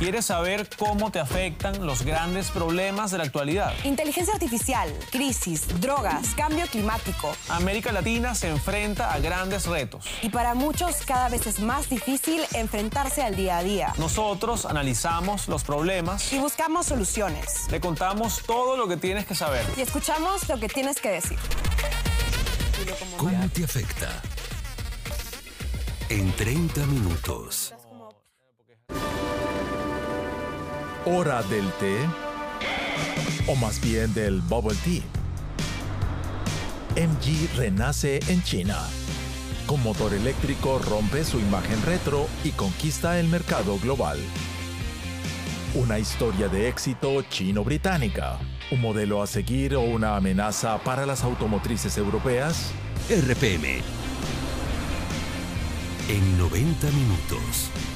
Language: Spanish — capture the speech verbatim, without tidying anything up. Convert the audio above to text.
¿Quieres saber cómo te afectan los grandes problemas de la actualidad? Inteligencia artificial, crisis, drogas, cambio climático. América Latina se enfrenta a grandes retos. Y para muchos cada vez es más difícil enfrentarse al día a día. Nosotros analizamos los problemas y buscamos soluciones. Te contamos todo lo que tienes que saber. Y escuchamos lo que tienes que decir. ¿Cómo te afecta? En treinta minutos. ¿Hora del té? O más bien del bubble tea. M G renace en China. Con motor eléctrico rompe su imagen retro y conquista el mercado global. Una historia de éxito chino-británica. ¿Un modelo a seguir o una amenaza para las automotrices europeas? R P M. En noventa minutos.